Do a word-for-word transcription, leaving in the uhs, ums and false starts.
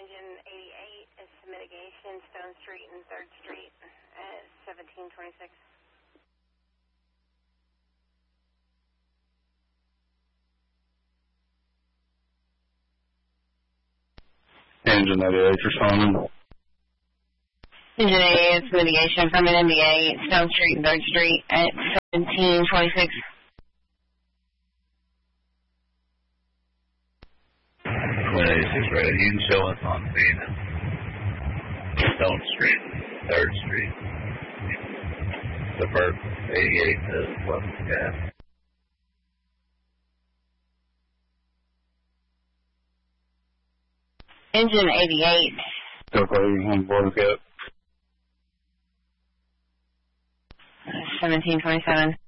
Engine eighty-eight is to mitigation, Stone Street and third Street at seventeen twenty-six. Engine eighty-eight responding. Engine eighty-eight is mitigation from an M B A, Stone Street and third Street at seventeen twenty-six. Twin eighty-six ready. You can show us on feed. Stone Street, third Street. The first eighty-eight to Pleasant Gas. Engine eighty-eight. Okay, on board with it. seventeen twenty-seven.